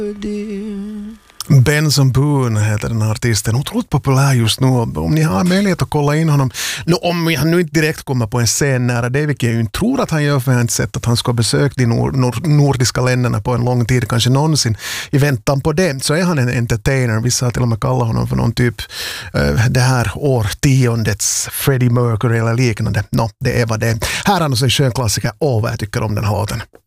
Benson Boone heter den här artisten. Otroligt populär just nu. Om ni har möjlighet att kolla in honom. Om han nu inte direkt kommer på en scen nära det, vilket jag ju inte tror att han gör, för jag har inte sett att han ska besöka de nordiska länderna på en lång tid, kanske någonsin. I väntan på det så är han en entertainer. Vissa har till och med kallat honom för någon typ det här årtiondets Freddie Mercury eller liknande. Det är vad det är. Här är en skön klassiker. Vad jag tycker om den här låten.